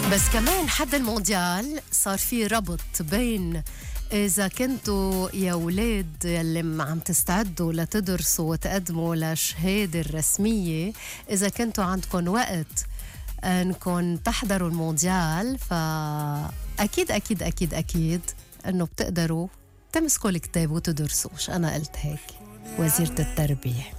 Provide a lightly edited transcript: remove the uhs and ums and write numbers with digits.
بس كمان حد المونديال صار في ربط بين إذا كنتوا يا ولاد اللي عم تستعدوا لتدرسوا وتقدموا للشهادة الرسمية، إذا كنتوا عندكم وقت أنكم تحضروا المونديال، فأكيد أكيد أكيد أكيد أنه بتقدروا تمسكوا الكتاب وتدرسوا. أنا قلت هيك وزيرة التربية.